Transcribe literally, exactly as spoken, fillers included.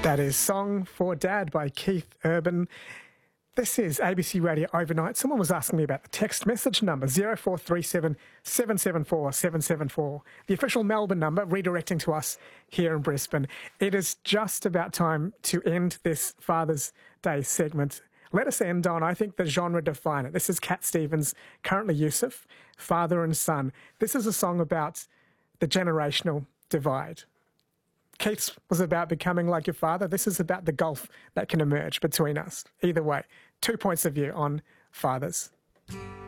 That is Song for Dad by Keith Urban. This is A B C Radio Overnight. Someone was asking me about the text message number, zero four three seven, seven seven four, seven seven four, the official Melbourne number, redirecting to us here in Brisbane. It is just about time to end this Father's Day segment. Let us end on, I think, the genre definer. This is Cat Stevens, currently Yusuf, father and son. This is a song about the generational divide. Keith's was about becoming like your father. This is about the gulf that can emerge between us. Either way, two points of view on fathers.